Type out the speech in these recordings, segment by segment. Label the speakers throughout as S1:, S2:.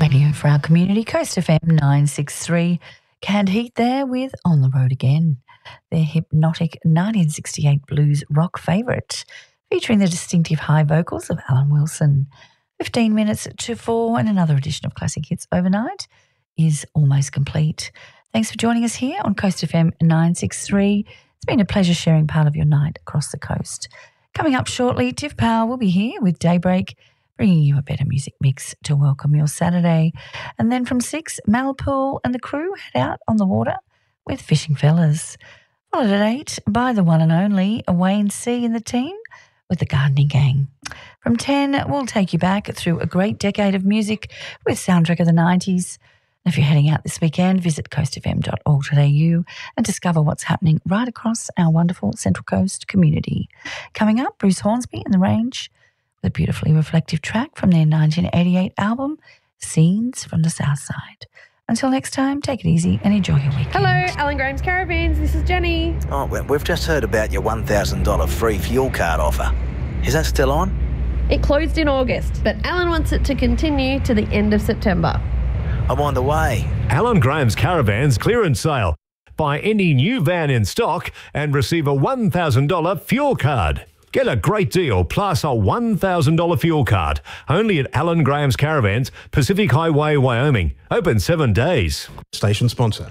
S1: Radio for our community, Coast FM 963. Canned Heat there with On the Road Again, their hypnotic 1968 blues rock favourite, featuring the distinctive high vocals of Alan Wilson. 15 minutes to 4 and another edition of Classic Hits Overnight is almost complete. Thanks for joining us here on Coast FM 963. It's been a pleasure sharing part of your night across the coast. Coming up shortly, Tiff Power will be here with Daybreak, bringing you a better music mix to welcome your Saturday. And then from 6, Mal Poole and the crew head out on the water with Fishing Fellas. Followed at 8 by the one and only Wayne C and the team with the Gardening Gang. From 10, we'll take you back through a great decade of music with Soundtrack of the 90s. And if you're heading out this weekend, visit coastfm.org.au and discover what's happening right across our wonderful Central Coast community. Coming up, Bruce Hornsby and the Range with a beautifully reflective track from their 1988 album, Scenes from the South Side. Until next time, take it easy and enjoy your weekend.
S2: Hello, Alan Graham's Caravans. This is Jenny.
S3: Oh, well, we've just heard about your $1,000 free fuel card offer. Is that still on?
S2: It closed in August, but Alan wants it to continue to the end of September.
S3: I'm on the way.
S4: Alan Graham's Caravans clearance sale. Buy any new van in stock and receive a $1,000 fuel card. Get a great deal plus a $1,000 fuel card. Only at Alan Graham's Caravans, Pacific Highway, Wyoming. Open 7 days.
S5: Station sponsor.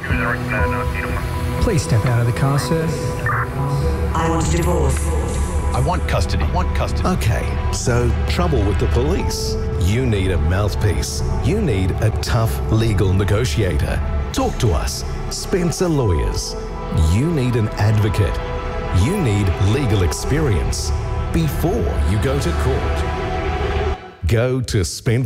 S6: Please step out of the car, sir.
S7: I want a divorce.
S5: I want custody. Okay, so trouble with the police. You need a mouthpiece. You need a tough legal negotiator. Talk to us. Spencer Lawyers. You need an advocate. You need legal experience before you go to court. Go to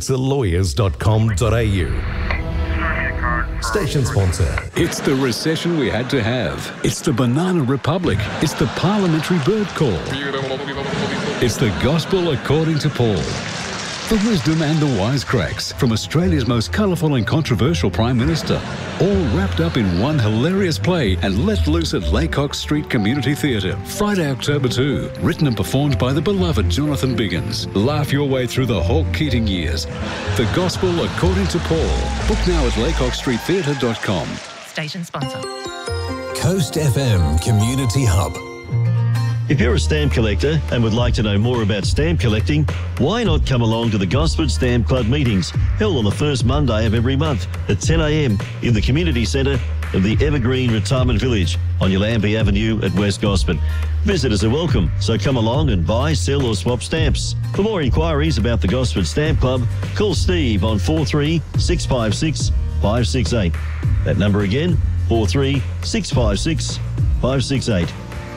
S5: spencerlawyers.com.au. Station sponsor.
S8: It's the recession we had to have. It's the Banana Republic. It's the parliamentary bird call. It's the gospel according to Paul. The wisdom and the wisecracks from Australia's most colourful and controversial Prime Minister, all wrapped up in one hilarious play and let loose at Laycock Street Community Theatre, Friday, October 2. Written and performed by the beloved Jonathan Biggins. Laugh your way through the Hawke Keating years. The Gospel According to Paul. Book now at laycockstreettheatre.com.
S1: Station sponsor.
S9: Coast FM Community Hub.
S10: If you're a stamp collector and would like to know more about stamp collecting, why not come along to the Gosford Stamp Club meetings held on the first Monday of every month at 10 a.m. in the community centre of the Evergreen Retirement Village on Yallambie Avenue at West Gosford. Visitors are welcome, so come along and buy, sell or swap stamps. For more inquiries about the Gosford Stamp Club, call Steve on 43 656 568. That number again, 43 656 568.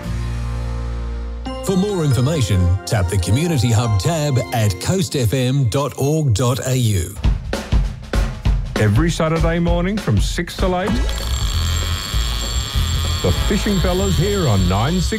S9: For more information, tap the Community Hub tab at coastfm.org.au.
S11: Every Saturday morning from 6 till 8, the Fishing Fellas here on 960.